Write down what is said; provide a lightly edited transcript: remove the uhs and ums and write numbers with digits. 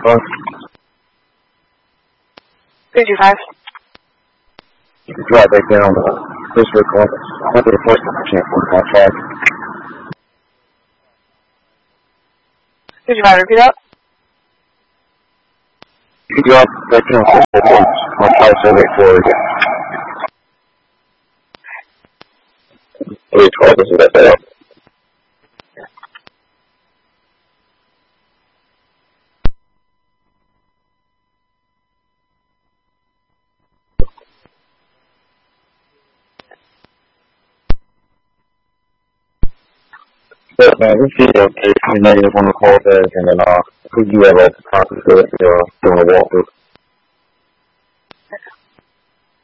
car? 55. You can drive back down this way, car. I'll be enforcement for chance 155. 55, repeat that. You can drive back down this way, on 5784 again. 312, this is that bad. But man, this video is negative on the call back, and then we do have a copy for it doing a walkthrough.